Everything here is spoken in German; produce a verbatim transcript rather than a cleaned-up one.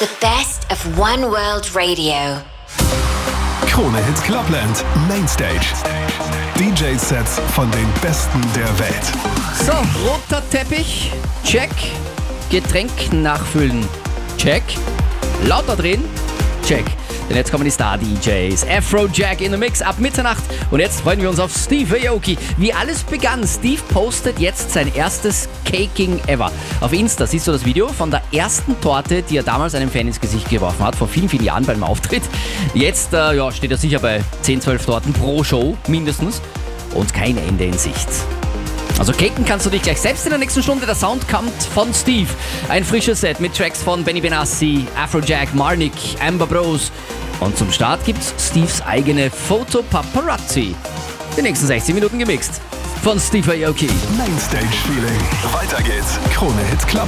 The best of One World Radio. Krone Hit Clubland Mainstage. D J-Sets von den Besten der Welt. So, roter Teppich, check. Getränk nachfüllen, check. Lauter drehen, check. Denn jetzt kommen die Star-D Js. Afrojack in the Mix ab Mitternacht. Und jetzt freuen wir uns auf Steve Aoki. Wie alles begann, Steve postet jetzt sein erstes Caking ever. Auf Insta siehst du das Video von der ersten Torte, die er damals einem Fan ins Gesicht geworfen hat, vor vielen, vielen Jahren beim Auftritt. Jetzt äh, ja, steht er sicher bei zehn, zwölf Torten pro Show mindestens. Und kein Ende in Sicht. Also caken kannst du dich gleich selbst in der nächsten Stunde. Der Sound kommt von Steve. Ein frisches Set mit Tracks von Benny Benassi, Afrojack, Marnik, Amber Bros. Und zum Start gibt's Steves eigene Foto Paparazzi. Die nächsten sechzehn Minuten gemixt. Von Steve Aoki. Mainstage Feeling. Weiter geht's. Krone Hit Club.